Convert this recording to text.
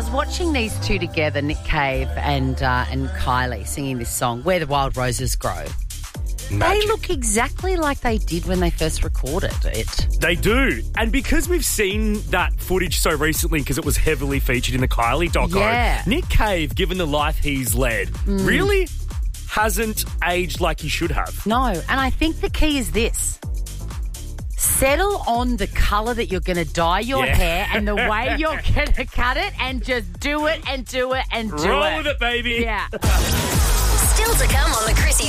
was watching these two together, Nick Cave and Kylie, singing this song, Where the Wild Roses Grow. Magic. They look exactly like they did when they first recorded it. They do. And because we've seen that footage so recently, because it was heavily featured in the Kylie doco, Yeah. Nick Cave, given the life he's led, really hasn't aged like he should have. No, and I think the key is this. Settle on the colour that you're going to dye your hair and the way you're going to cut it, and just do it and do it and do Roll it. with it, baby. Yeah. Still to come on the Chrissy